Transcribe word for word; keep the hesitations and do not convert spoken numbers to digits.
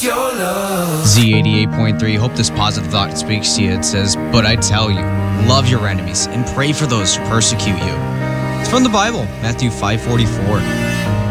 your love. Z eighty-eight point three, hope this positive thought speaks to you. It says, but I tell you, love your enemies and pray for those who persecute you. It's from the Bible, Matthew five forty-four.